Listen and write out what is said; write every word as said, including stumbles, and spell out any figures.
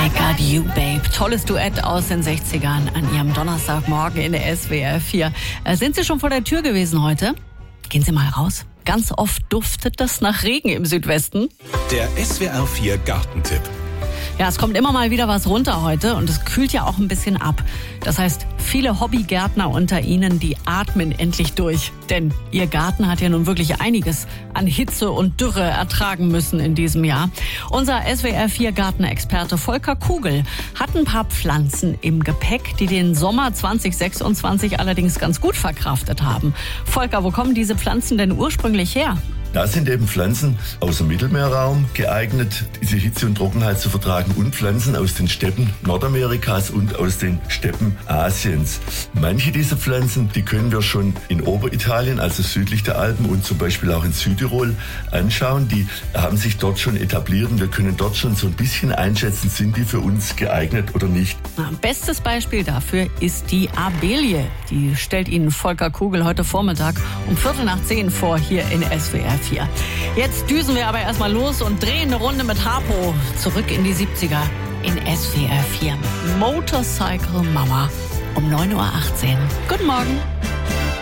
I Got You, Babe. Tolles Duett aus den sechzigern an Ihrem Donnerstagmorgen in der S W R vier. Äh, sind Sie schon vor der Tür gewesen heute? Gehen Sie mal raus. Ganz oft duftet das nach Regen im Südwesten. Der S W R vier Gartentipp. Ja, es kommt immer mal wieder was runter heute und es kühlt ja auch ein bisschen ab. Das heißt, viele Hobbygärtner unter Ihnen, die atmen endlich durch. Denn Ihr Garten hat ja nun wirklich einiges an Hitze und Dürre ertragen müssen in diesem Jahr. Unser S W R vier Gartenexperte Volker Kugel hat ein paar Pflanzen im Gepäck, die den Sommer zwanzig sechsundzwanzig allerdings ganz gut verkraftet haben. Volker, wo kommen diese Pflanzen denn ursprünglich her? Das sind eben Pflanzen aus dem Mittelmeerraum geeignet, diese Hitze und Trockenheit zu vertragen, und Pflanzen aus den Steppen Nordamerikas und aus den Steppen Asiens. Manche dieser Pflanzen, die können wir schon in Oberitalien, also südlich der Alpen, und zum Beispiel auch in Südtirol anschauen. Die haben sich dort schon etabliert und wir können dort schon so ein bisschen einschätzen, sind die für uns geeignet oder nicht. Na, bestes Beispiel dafür ist die Abelie. Die stellt Ihnen Volker Kugel heute Vormittag um Viertel nach zehn vor hier in S W R vier. Jetzt düsen wir aber erstmal los und drehen eine Runde mit Harpo zurück in die siebziger in S W R vier. Motorcycle Mama um neun Uhr achtzehn. Guten Morgen.